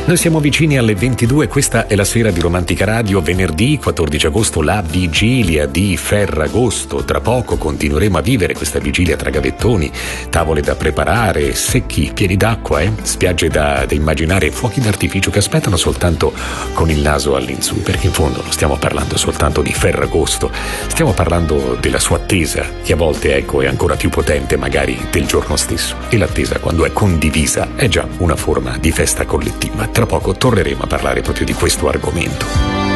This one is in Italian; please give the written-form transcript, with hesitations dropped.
Noi siamo vicini alle 22, questa è la sera di Romantica Radio, venerdì 14 agosto, la vigilia di Ferragosto. Tra poco continueremo a vivere questa vigilia tra gavettoni, tavole da preparare, secchi, pieni d'acqua, spiagge da immaginare, fuochi d'artificio che aspettano soltanto con il naso all'insù, perché in fondo non stiamo parlando soltanto di Ferragosto, stiamo parlando della sua attesa, che a volte è ancora più potente magari del giorno stesso, e l'attesa quando è condivisa è già una forma di festa collettiva. Tra poco torneremo a parlare proprio di questo argomento.